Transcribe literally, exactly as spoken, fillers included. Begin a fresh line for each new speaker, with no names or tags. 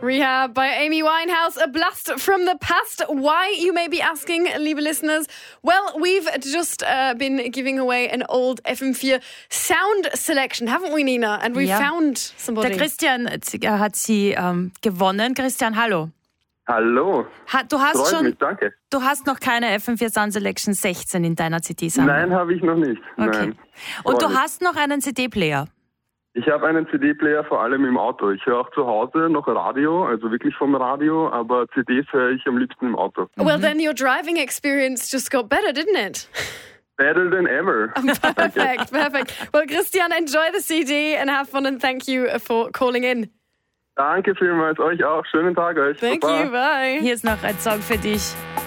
Rehab by Amy Winehouse, a blast from the past. Why, you may be asking, liebe listeners? Well, we've just uh, been giving away an old F M four sound selection, haven't we, Nina? And we
ja.
found somebody.
Der Christian hat sie ähm, gewonnen. Christian, hallo.
Hallo.
Ha, du hast
Freut
schon,
mich, danke.
Du hast noch keine F M four Sound Selection sechzehn in deiner C D-Sammlung?
Nein, habe ich noch nicht.
Okay.
Nein.
Und du
Freut mich.
hast noch einen C D-Player?
Ich habe einen C D-Player vor allem im Auto. Ich höre auch zu Hause noch Radio, also wirklich vom Radio, aber C Ds höre ich am liebsten im Auto.
Well, then your driving experience just got better, didn't it?
Better than ever.
Perfect, perfect. Well, Christian, enjoy the C D and have fun, and thank you for calling in.
Danke vielmals, euch auch. Schönen Tag euch.
Thank
Baba.
you, bye.
Hier ist noch ein Song für dich.